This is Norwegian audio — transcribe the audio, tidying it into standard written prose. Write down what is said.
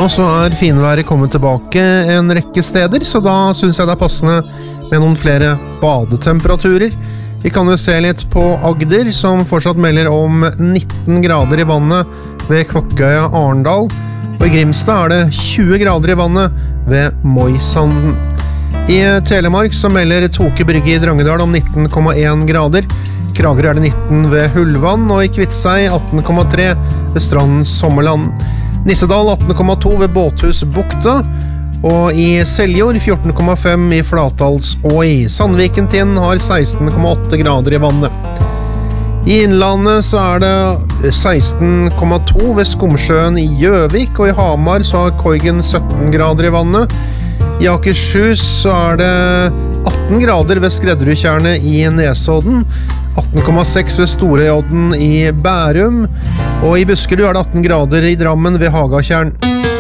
Nå så finværet kommet tilbake en rekke steder, så da synes jeg det passende med noen flere badetemperaturer. Vi kan jo se litt på Agder, som fortsatt melder om 19 grader i vannet ved Klokkøya Arendal. Og i Grimstad det 20 grader i vannet ved Moisanden. I Telemark så melder Toke Brygge i Drangedal om 19,1 grader. Kragerø det 19 ved Hulvann, og i Kvitsei 18,3 ved Strandens Sommerland. Nissedal 18,2 ved Båthusbukta, og i Seljord 14,5 i Flatdalsåi. Sandviken Tinn har 16,8 grader i vannet. I Innlandet så det 16,2 ved Skomsjøen i Gjøvik, og i Hamar så har Koigen 17 grader i vannet. I Akershus så det 18 grader ved Skredderudtjernet i Nesodden, 18,6 ved Storøyodden i Bærum, og i Buskerud det 18 grader i Drammen ved Hagatjern.